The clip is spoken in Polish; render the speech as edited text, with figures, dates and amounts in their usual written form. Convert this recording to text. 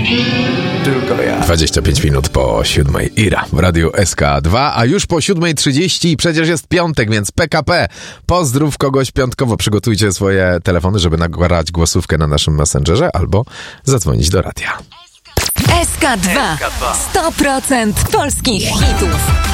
Tylko ja. 25 minut po 7:00 Ira w Radiu SK2, a już po 7:30 przecież jest piątek, więc PKP. Pozdrów kogoś piątkowo. Przygotujcie swoje telefony, żeby nagrać głosówkę na naszym Messengerze albo zadzwonić do radia. SK2 100% polskich hitów.